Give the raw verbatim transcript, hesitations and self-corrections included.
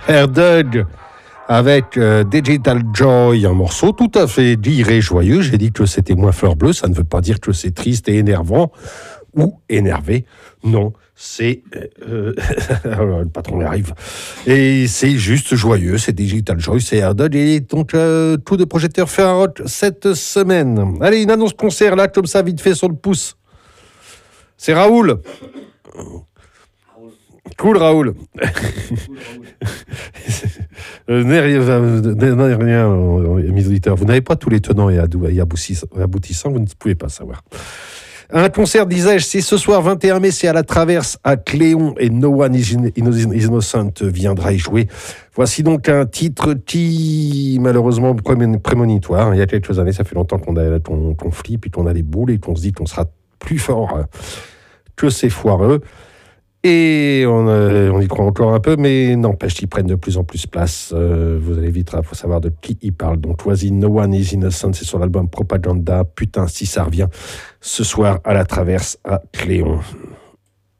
Air Dog avec euh, Digital Joy, un morceau tout à fait dire et joyeux. J'ai dit que c'était moins fleur bleue, ça ne veut pas dire que c'est triste et énervant ou énervé. Non, c'est... Euh, euh, le patron arrive. Et c'est juste joyeux, c'est Digital Joy, c'est Air Dog. Et donc, euh, tout de projecteur Ferrarot cette semaine. Allez, une annonce concert, là, comme ça, vite fait sur le pouce. C'est Raoul. Cool, Raoul. Rien, mes auditeurs, vous n'avez pas tous les tenants et aboutissants, vous ne pouvez pas savoir. Un concert, disais-je, c'est ce soir vingt et un mai, c'est à la Traverse à Cléon et No One is Innocent viendra y jouer. Voici donc un titre qui, malheureusement, prémonitoire. Il y a quelques années, ça fait longtemps qu'on a qu'on, qu'on flippe et qu'on a les boules et qu'on se dit qu'on sera plus fort que ces foireux. Et on, euh, on y croit encore un peu, mais n'empêche qu'ils prennent de plus en plus place. Euh, vous allez vite faut savoir de qui ils parlent. Donc, voici No One is Innocent, c'est sur l'album Propaganda. Putain, si ça revient, ce soir à la Traverse à Cléon.